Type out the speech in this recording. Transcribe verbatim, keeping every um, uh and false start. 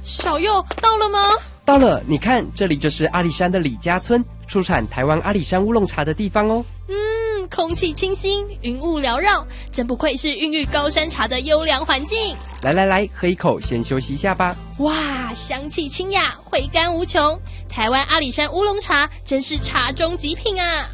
小佑到了吗？ 到了，你看，这里就是阿里山的李家村，出产台湾阿里山乌龙茶的地方哦。 嗯，空气清新，云雾缭绕，真不愧是孕育高山茶的优良环境。 来来来，喝一口，先休息一下吧。 哇，香气清雅，回甘无穷，台湾阿里山乌龙茶真是茶中极品啊！